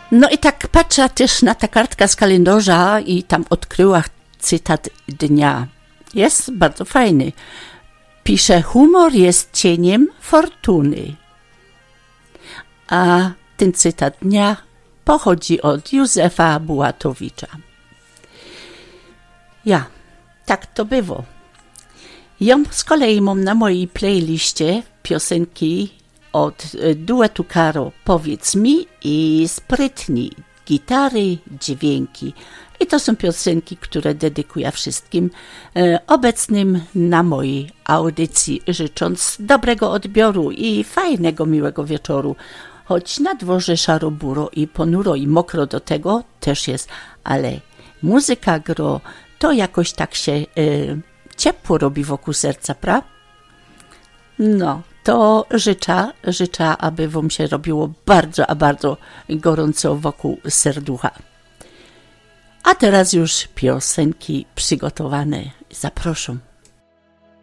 No i tak patrzę też na ta kartka z kalendarza i tam odkryła cytat dnia. Jest bardzo fajny. Pisze, humor jest cieniem fortuny. A ten cytat dnia pochodzi od Józefa Bułatowicza. Ja, tak to było. Ja z kolei mam na mojej playliście piosenki od duetu Karo Powiedz mi i Sprytni, gitary, dźwięki. I to są piosenki, które dedykuję wszystkim obecnym na mojej audycji, życząc dobrego odbioru i fajnego, miłego wieczoru. Choć na dworze szaro-buro i ponuro i mokro do tego też jest, ale muzyka gro, to jakoś tak się ciepło robi wokół serca, prawda? No, to życzę, aby wam się robiło bardzo, a bardzo gorąco wokół serducha. A teraz już piosenki przygotowane. Zapraszam.